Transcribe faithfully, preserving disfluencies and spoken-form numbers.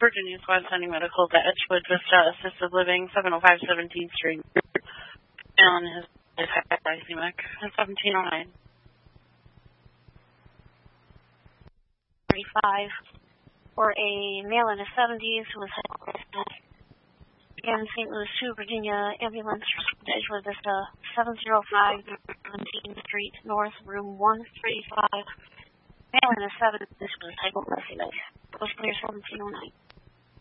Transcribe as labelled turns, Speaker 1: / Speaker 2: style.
Speaker 1: Virginia Squad sending medical to Edgewood Vista Assisted Living, seven oh five seventeenth Street. Alan has hypoglycemic, seventeen oh nine.
Speaker 2: thirty-five. For a male in his seventies who was hypoglycemic. Again, Saint Louis two, Virginia, ambulance to Edgewood Vista, seven oh five seventeenth Street North, room one thirty-five. Male in his seventies who was hypoglycemic. Post clear seventeen oh nine.